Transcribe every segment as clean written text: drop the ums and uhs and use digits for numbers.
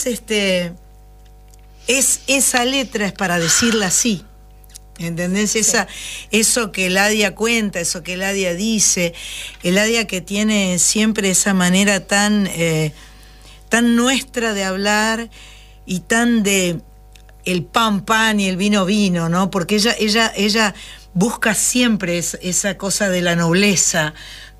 esa letra es para decirla así. ¿Entendés? Sí. Eso que Eladia cuenta, eso que Eladia dice, Eladia que tiene siempre esa manera tan nuestra de hablar y tan de el pan y el vino, ¿no? Porque ella busca siempre esa cosa de la nobleza,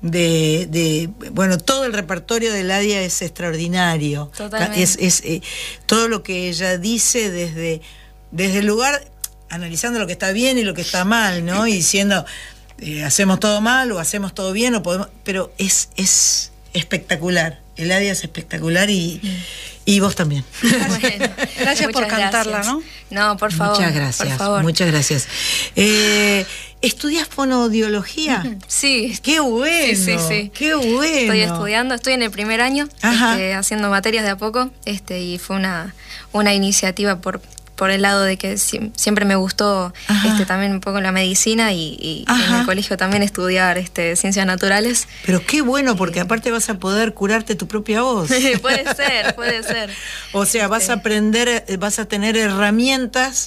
bueno, todo el repertorio de Eladia es extraordinario. Totalmente. Todo lo que ella dice desde el lugar, analizando lo que está bien y lo que está mal, ¿no? Y diciendo, hacemos todo mal o hacemos todo bien, pero es espectacular. Eladia es espectacular y vos también. Bueno, gracias por cantarla, gracias. ¿no? No, por favor. Muchas gracias, por favor. Muchas gracias. ¿Estudias fonoaudiología? Sí. ¡Qué bueno! Sí. ¡Qué bueno! Estoy estudiando, estoy en el primer año, haciendo materias de a poco, y fue una iniciativa por el lado de que siempre me gustó también un poco la medicina y en el colegio también estudiar ciencias naturales. Pero qué bueno, porque aparte vas a poder curarte tu propia voz. Puede ser. O sea, vas a aprender, vas a tener herramientas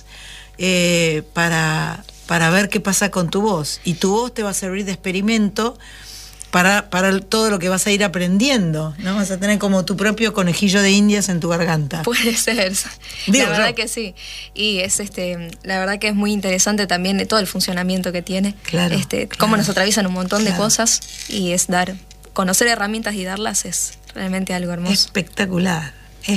para ver qué pasa con tu voz. Y tu voz te va a servir de experimento para todo lo que vas a ir aprendiendo, ¿no? Vas a tener como tu propio conejillo de indias en tu garganta. Puede ser. La verdad que sí. Y la verdad que es muy interesante también todo el funcionamiento que tiene. Claro. Cómo nos atraviesan un montón de cosas, y conocer herramientas y darlas es realmente algo hermoso. Espectacular.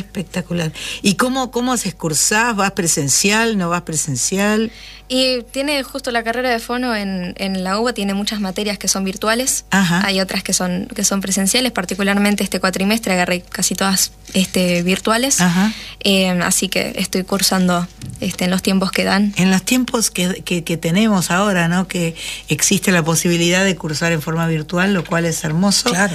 ¿Y cómo haces? ¿Cursás? ¿Vas presencial? ¿No vas presencial? Y tiene justo la carrera de fono en la UBA, tiene muchas materias que son virtuales. Hay otras que son presenciales, particularmente este cuatrimestre agarré casi todas virtuales. Así que estoy cursando en los tiempos que dan. En los tiempos que tenemos ahora, ¿no? Que existe la posibilidad de cursar en forma virtual, lo cual es hermoso. Claro.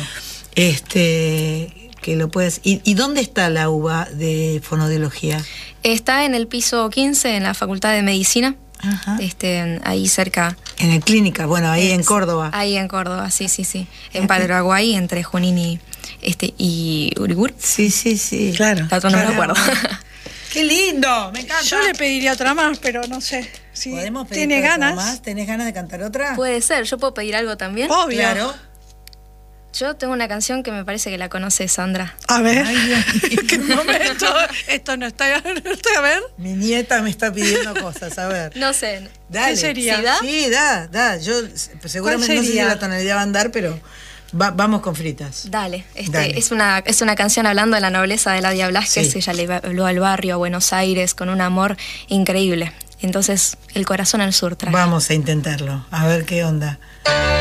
Que lo puedes. ¿Y dónde está la UBA de fonoaudiología? Está en el piso 15, en la Facultad de Medicina. Ahí cerca. En el Clínica, bueno, ahí en Córdoba. Ahí en Córdoba, sí. En Paraguay, entre Junín y Uribur. Sí. Claro. No me acuerdo. ¡Qué lindo! Me encanta. Yo le pediría otra más, pero no sé. Si ¿podemos pedir tiene ganas? otra más? ¿Tenés ganas de cantar otra? Puede ser, yo puedo pedir algo también. Obvio. Claro. Yo tengo una canción que me parece que la conoce Sandra. A ver. Ay, ¿Qué momento? Esto no está a ver. mi nieta me está pidiendo cosas, a ver. No sé. Dale. ¿Qué sería? ¿Sí da? Sí, da. Yo seguramente no sé si la tonalidad va a andar, pero vamos con fritas. Dale. Dale. Es una canción hablando de la nobleza de Eladia Blasquez. Sí. Ella le habló al barrio, a Buenos Aires, con un amor increíble. Entonces, el corazón al sur trae. Vamos a intentarlo, a ver qué onda.